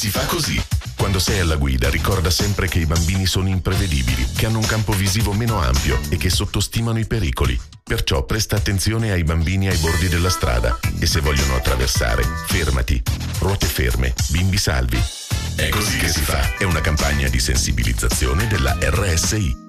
Si fa così. Quando sei alla guida ricorda sempre che i bambini sono imprevedibili, che hanno un campo visivo meno ampio e che sottostimano i pericoli. Perciò presta attenzione ai bambini ai bordi della strada e se vogliono attraversare, fermati. Ruote ferme, bimbi salvi. È così che si fa. È una campagna di sensibilizzazione della RSI.